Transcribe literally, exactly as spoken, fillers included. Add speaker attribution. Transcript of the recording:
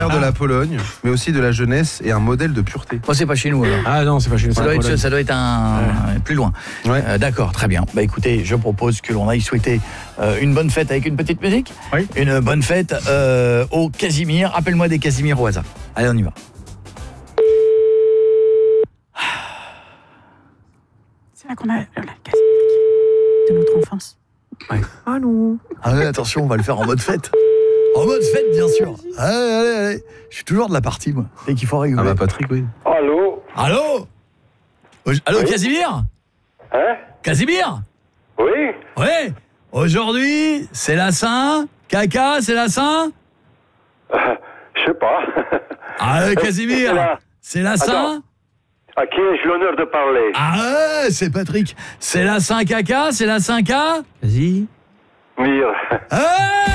Speaker 1: de la Pologne, mais aussi de la jeunesse et un modèle de pureté.
Speaker 2: Oh, c'est pas chez nous alors.
Speaker 3: Ah non, c'est pas chez nous.
Speaker 2: Ça doit, être, ça doit être un ouais. plus loin.
Speaker 1: Ouais.
Speaker 2: Euh, D'accord, très bien. Bah écoutez, je propose que l'on aille souhaiter euh, une bonne fête avec une petite musique.
Speaker 3: Oui.
Speaker 2: Une bonne fête euh, au Casimir. Appelle-moi des Casimir au hasard. Allez, on y va.
Speaker 4: C'est là qu'on a le Casimir de notre enfance.
Speaker 3: Ouais.
Speaker 4: Allô.
Speaker 2: Ah ouais, attention, on va le faire en mode fête. En mode fête, bien sûr. Allez, allez, allez. Je suis toujours de la partie, moi. Dès qu'il faut rigoler.
Speaker 1: Ah bah Patrick, oui.
Speaker 5: Allô?
Speaker 2: Allô? Allô,
Speaker 5: Oui.
Speaker 2: Casimir?
Speaker 5: Hein?
Speaker 2: Casimir?
Speaker 5: Oui?
Speaker 2: Ouais. Aujourd'hui, c'est la Saint. Caca, c'est la Saint.
Speaker 5: euh, Je sais pas.
Speaker 2: Ah, ouais, Casimir.
Speaker 5: C'est la-
Speaker 2: C'est la Saint.
Speaker 5: À qui ai-je l'honneur de parler?
Speaker 2: Ah ouais, c'est Patrick. C'est la Saint Caca, c'est la Saint K.
Speaker 3: Vas-y.
Speaker 5: Mire.
Speaker 2: Ah